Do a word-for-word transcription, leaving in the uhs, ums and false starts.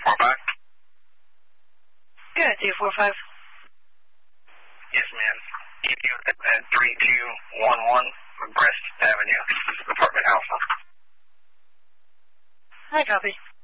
four five. Good, two four five. Yes, ma'am. E Q at three two one one Brest Avenue, apartment Alpha. Hi, copy.